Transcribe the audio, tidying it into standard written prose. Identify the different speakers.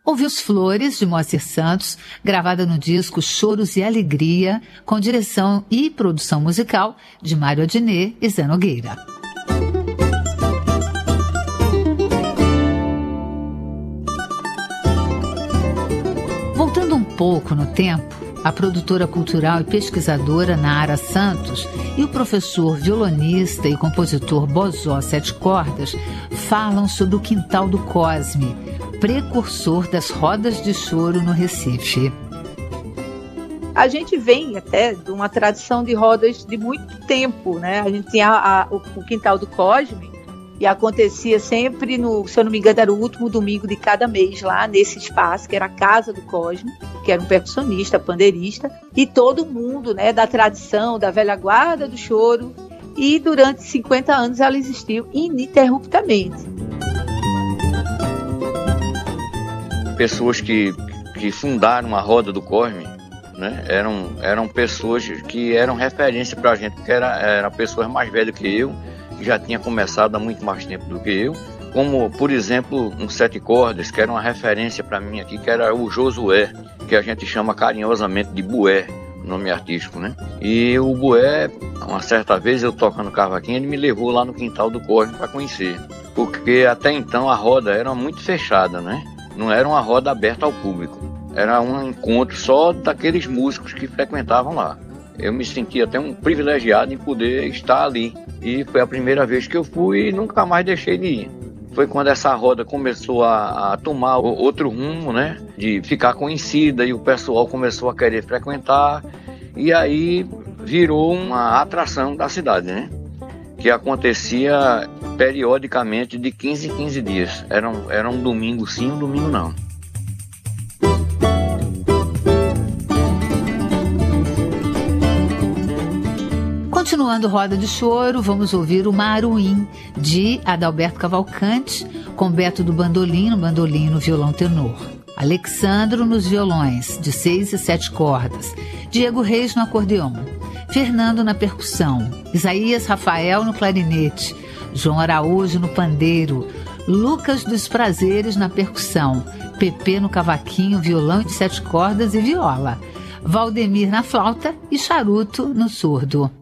Speaker 1: Ouviu-se Flores, de Moacir Santos, gravada no disco Choros e Alegria, com direção e produção musical de Mário Adnet e Zé Nogueira. Voltando um pouco no tempo, a produtora cultural e pesquisadora Nara Santos e o professor violonista e compositor Bozó Sete Cordas falam sobre o Quintal do Cosme, precursor das rodas de choro no Recife.
Speaker 2: A gente vem até de uma tradição de rodas de muito tempo, né? A gente tinha o Quintal do Cosme e acontecia sempre, se eu não me engano, era o último domingo de cada mês lá nesse espaço, que era a Casa do Cosme, que era um percussionista, pandeirista, e todo mundo, né, da tradição, da velha guarda do choro, e durante 50 anos ela existiu ininterruptamente.
Speaker 3: Pessoas que fundaram a Roda do Cosme, né, eram pessoas que eram referência para a gente, porque eram pessoas mais velhas que eu, que já tinha começado há muito mais tempo do que eu, como, por exemplo, um Sete Cordas, que era uma referência para mim aqui, que era o Josué, que a gente chama carinhosamente de Bué, nome artístico, né? E o Bué, uma certa vez eu tocando cavaquinho, ele me levou lá no Quintal do Cosme para conhecer, porque até então a roda era muito fechada, né? Não era uma roda aberta ao público, era um encontro só daqueles músicos que frequentavam lá. Eu me senti até um privilegiado em poder estar ali, e foi a primeira vez que eu fui e nunca mais deixei de ir. Foi quando essa roda começou a tomar outro rumo, né, de ficar conhecida, e o pessoal começou a querer frequentar, e aí virou uma atração da cidade, né, que acontecia periodicamente de 15 em 15 dias. Era um domingo sim, um domingo não.
Speaker 1: Continuando Roda de Choro, vamos ouvir o Maruim, de Adalberto Cavalcante, com Beto do Bandolim no violão tenor. Alexandro nos violões, de 6 e 7 cordas. Diego Reis no acordeão. Fernando na percussão. Isaías Rafael no clarinete. João Araújo no pandeiro. Lucas dos Prazeres na percussão. Pepe no cavaquinho, violão de 7 cordas e viola. Valdemir na flauta e Charuto no surdo.